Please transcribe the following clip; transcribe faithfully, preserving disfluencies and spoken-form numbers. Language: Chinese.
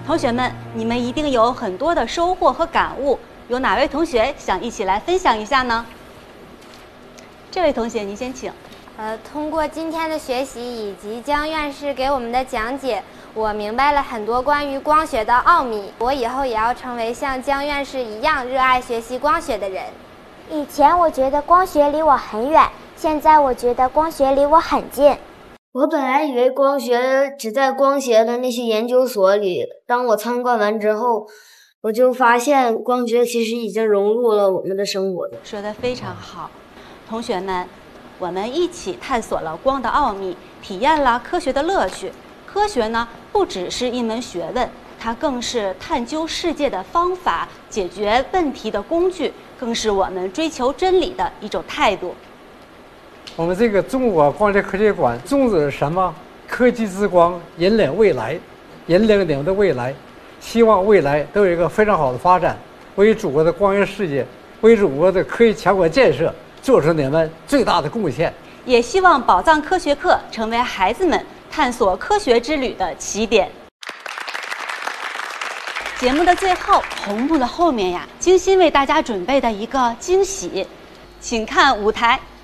同学们，你们一定有很多的收获和感悟，有哪位同学想一起来分享一下呢？这位同学，您先请。 呃，通过今天的学习以及姜院士给我们的讲解，我明白了很多关于光学的奥秘。我以后也要成为像姜院士一样热爱学习光学的人。 以前我觉得光学离我很远，现在我觉得光学离我很近。 我本来以为光学只在光学的那些研究所里，当我参观完之后，我就发现光学其实已经融入了我们的生活。 说得非常好，同学们，我们一起探索了光的奥秘，体验了科学的乐趣。科学呢，不只是一门学问，它更是探究世界的方法，解决问题的工具，更是我们追求真理的一种态度。 我们这个中国光学科学馆宗旨是什么？科技之光引领未来，引领你们的未来，希望未来都有一个非常好的发展，为祖国的光学世界，为祖国的科技强国建设做出你们最大的贡献。 也希望宝藏科学课成为孩子们探索科学之旅的起点。节目的最后，红幕的后面呀，精心为大家准备的一个惊喜，请看舞台。